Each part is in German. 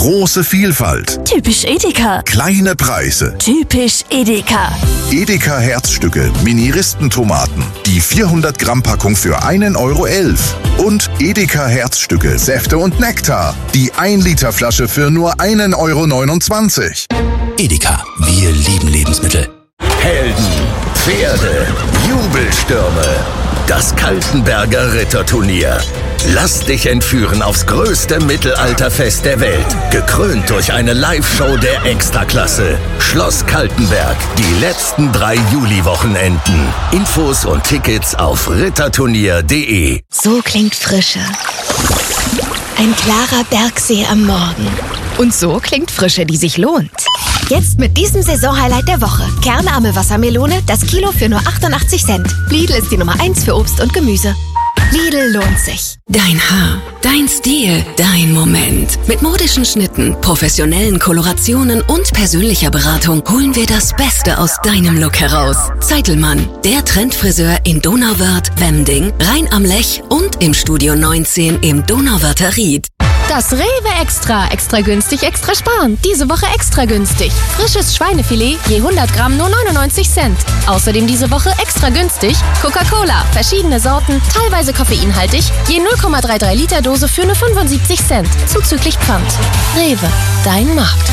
Große Vielfalt. Typisch Edeka. Kleine Preise. Typisch Edeka. Edeka Herzstücke, Mini-Ristentomaten. Die 400 Gramm Packung für 1,11 €. Und Edeka Herzstücke, Säfte und Nektar. Die 1 Liter Flasche für nur 1,29 €. Edeka, wir lieben Lebensmittel. Helden, Pferde, Jubelstürme. Das Kaltenberger Ritterturnier. Lass dich entführen aufs größte Mittelalterfest der Welt. Gekrönt durch eine Live-Show der Extraklasse. Schloss Kaltenberg. Die letzten 3 Juli-Wochenenden. Infos und Tickets auf ritterturnier.de. So klingt Frische. Ein klarer Bergsee am Morgen. Und so klingt Frische, die sich lohnt. Jetzt mit diesem Saisonhighlight der Woche. Kernarme Wassermelone, das Kilo für nur 88 Cent. Lidl ist die Nummer 1 für Obst und Gemüse. Lidl lohnt sich. Dein Haar, dein Stil, dein Moment. Mit modischen Schnitten, professionellen Kolorationen und persönlicher Beratung holen wir das Beste aus deinem Look heraus. Zeitelmann, der Trendfriseur in Donauwörth, Wemding, Rhein am Lech und im Studio 19 im Donauwörther Ried. Das Rewe Extra günstig, extra sparen. Diese Woche extra günstig. Frisches Schweinefilet, je 100 Gramm nur 99 Cent. Außerdem diese Woche extra günstig Coca-Cola, verschiedene Sorten, teilweise koffeinhaltig, je 0,33 Liter Dose für nur 75 Cent. Zuzüglich Pfand. Rewe, dein Markt.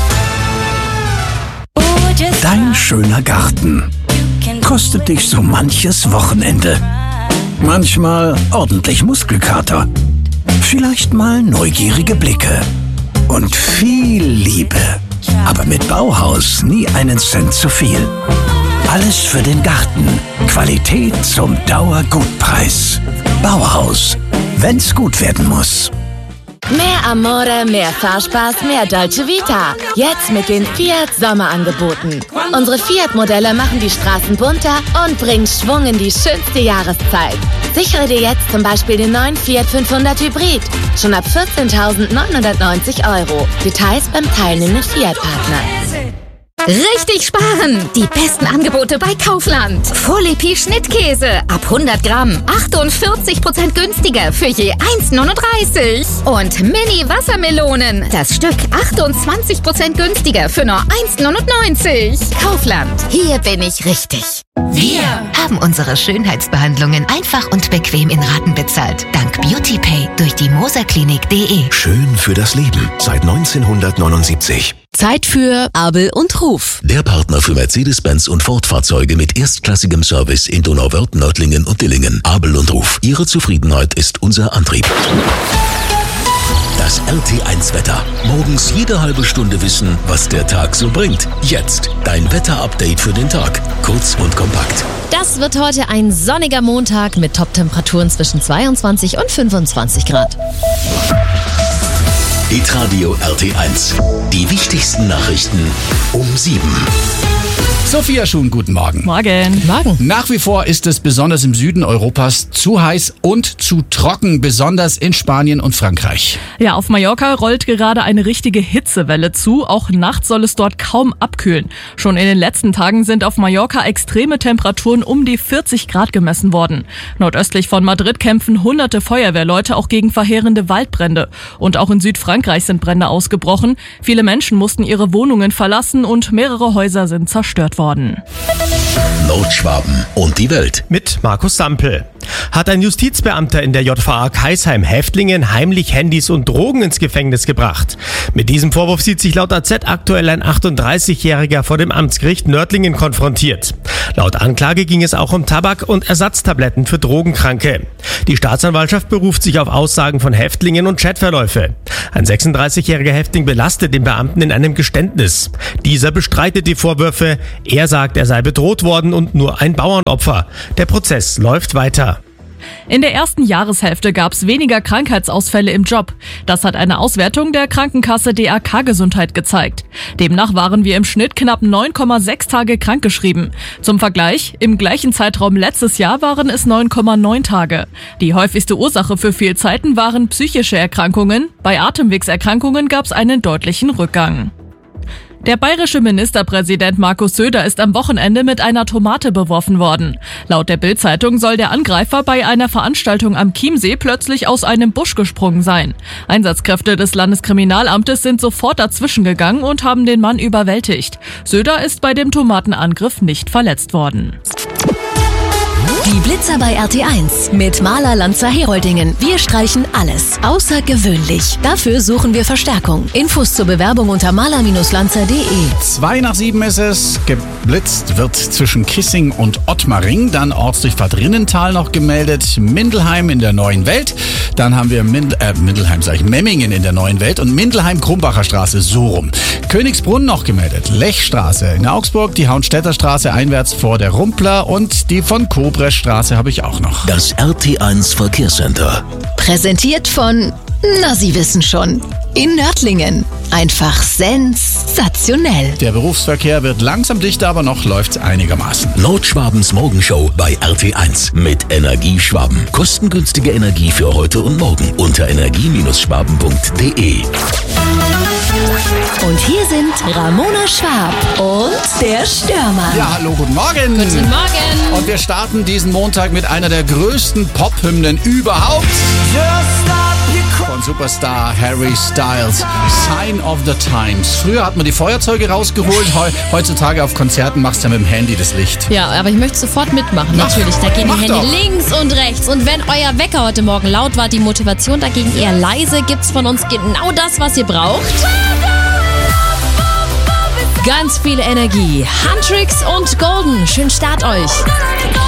Dein schöner Garten kostet dich so manches Wochenende. Manchmal ordentlich Muskelkater. Vielleicht mal neugierige Blicke und viel Liebe. Aber mit Bauhaus nie einen Cent zu viel. Alles für den Garten. Qualität zum Dauergutpreis. Bauhaus, wenn's gut werden muss. Mehr Amore, mehr Fahrspaß, mehr Dolce Vita. Jetzt mit den Fiat Sommerangeboten. Unsere Fiat-Modelle machen die Straßen bunter und bringen Schwung in die schönste Jahreszeit. Sichere dir jetzt zum Beispiel den neuen Fiat 500 Hybrid. Schon ab 14.990 €. Details beim teilnehmenden Fiat-Partner. Richtig sparen! Die besten Angebote bei Kaufland. Volepi Schnittkäse ab 100 Gramm 48% günstiger für je 1,39. Und Mini Wassermelonen, das Stück 28% günstiger für nur 1,99. Kaufland, hier bin ich richtig. Wir haben unsere Schönheitsbehandlungen einfach und bequem in Raten bezahlt. Dank BeautyPay durch die moserklinik.de. Schön für das Leben seit 1979. Zeit für Abel und Ruf. Der Partner für Mercedes-Benz und Ford-Fahrzeuge mit erstklassigem Service in Donauwörth, Nördlingen und Dillingen. Abel und Ruf. Ihre Zufriedenheit ist unser Antrieb. Das RT1-Wetter. Morgens jede halbe Stunde wissen, was der Tag so bringt. Jetzt dein Wetter-Update für den Tag. Kurz und kompakt. Das wird heute ein sonniger Montag mit Top-Temperaturen zwischen 22 und 25 Grad. Hitradio RT1. Die wichtigsten Nachrichten um 7. Sophia Schuhn, guten Morgen. Morgen. Nach wie vor ist es besonders im Süden Europas zu heiß und zu trocken, besonders in Spanien und Frankreich. Ja, auf Mallorca rollt gerade eine richtige Hitzewelle zu. Auch nachts soll es dort kaum abkühlen. Schon in den letzten Tagen sind auf Mallorca extreme Temperaturen um die 40 Grad gemessen worden. Nordöstlich von Madrid kämpfen hunderte Feuerwehrleute auch gegen verheerende Waldbrände. Und auch in Südfrankreich sind Brände ausgebrochen. Viele Menschen mussten ihre Wohnungen verlassen und mehrere Häuser sind zerstört worden. Nordschwaben und die Welt. Mit Markus Sampel. Hat ein Justizbeamter in der JVA Kaisheim Häftlingen heimlich Handys und Drogen ins Gefängnis gebracht. Mit diesem Vorwurf sieht sich laut AZ aktuell ein 38-Jähriger vor dem Amtsgericht Nördlingen konfrontiert. Laut Anklage ging es auch um Tabak und Ersatztabletten für Drogenkranke. Die Staatsanwaltschaft beruft sich auf Aussagen von Häftlingen und Chatverläufe. Ein 36-jähriger Häftling belastet den Beamten in einem Geständnis. Dieser bestreitet die Vorwürfe. Er sagt, er sei bedroht worden und nur ein Bauernopfer. Der Prozess läuft weiter. In der ersten Jahreshälfte gab es weniger Krankheitsausfälle im Job. Das hat eine Auswertung der Krankenkasse DRK Gesundheit gezeigt. Demnach waren wir im Schnitt knapp 9,6 Tage krankgeschrieben. Zum Vergleich, im gleichen Zeitraum letztes Jahr waren es 9,9 Tage. Die häufigste Ursache für Fehlzeiten waren psychische Erkrankungen. Bei Atemwegserkrankungen gab es einen deutlichen Rückgang. Der bayerische Ministerpräsident Markus Söder ist am Wochenende mit einer Tomate beworfen worden. Laut der Bild-Zeitung soll der Angreifer bei einer Veranstaltung am Chiemsee plötzlich aus einem Busch gesprungen sein. Einsatzkräfte des Landeskriminalamtes sind sofort dazwischen gegangen und haben den Mann überwältigt. Söder ist bei dem Tomatenangriff nicht verletzt worden. Die Blitzer bei RT1 mit Maler Lanzer Heroldingen. Wir streichen alles außergewöhnlich. Dafür suchen wir Verstärkung. Infos zur Bewerbung unter maler-lanzer.de. 6:07 ist es. Geblitzt wird zwischen Kissing und Ottmaring. Dann Ortsdurchfahrt Rinnental noch gemeldet. Mindelheim in der Neuen Welt. Dann haben wir Memmingen in der Neuen Welt und Mindelheim-Krumbacher Straße so rum. Königsbrunn noch gemeldet. Lechstraße in Augsburg. Die Hauenstädter Straße einwärts vor der Rumpler und die von Kobrestraße habe ich auch noch. Das RT1 Verkehrscenter. Präsentiert von, na Sie wissen schon, in Nördlingen. Einfach sensationell. Der Berufsverkehr wird langsam dichter, aber noch läuft's einigermaßen. Nordschwabens Morgenshow bei RT1 mit Energieschwaben. Kostengünstige Energie für heute und morgen unter energie-schwaben.de. Und hier sind Ramona Schwab und der Stürmer. Ja, hallo, guten Morgen. Guten Morgen. Und wir starten diesen Montag mit einer der größten Pop-Hymnen überhaupt. Von Superstar Harry Styles. Sign of the Times. Früher hat man die Feuerzeuge rausgeholt. Heutzutage auf Konzerten machst du ja mit dem Handy das Licht. Ja, aber ich möchte sofort mitmachen. Natürlich, da gehen die Hände links und rechts. Und wenn euer Wecker heute Morgen laut war, die Motivation dagegen eher leise, gibt's von uns genau das, was ihr braucht. Ganz viel Energie. Huntrix und Golden. Schönen Start euch.